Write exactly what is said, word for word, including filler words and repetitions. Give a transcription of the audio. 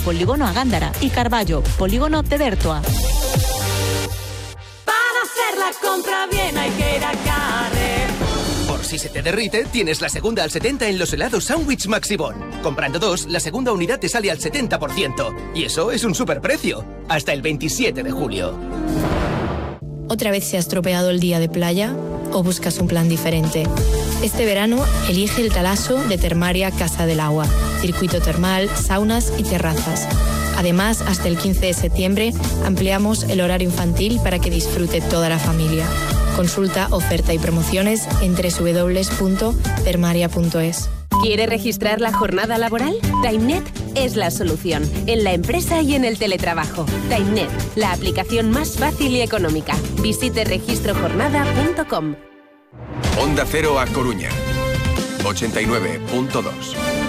Polígono a Gándara y Carballo, Polígono de Bertoa. Para hacer la compra bien hay que ir a Carrefour. Por si se te derrite, tienes la segunda al setenta en los helados Sandwich Maxibón. Comprando dos, la segunda unidad te sale al setenta por ciento. Y eso es un superprecio. Hasta el veintisiete de julio. ¿Otra vez se ha estropeado el día de playa o buscas un plan diferente? Este verano elige el Talaso de Termaria Casa del Agua. Circuito termal, saunas y terrazas. Además, hasta el quince de septiembre ampliamos el horario infantil para que disfrute toda la familia. Consulta oferta y promociones en doble u doble u doble u punto termaria punto es. ¿Quiere registrar la jornada laboral? TimeNet es la solución, en la empresa y en el teletrabajo. TimeNet, la aplicación más fácil y económica. Visite registro jornada punto com. Onda Cero A Coruña, ochenta y nueve punto dos.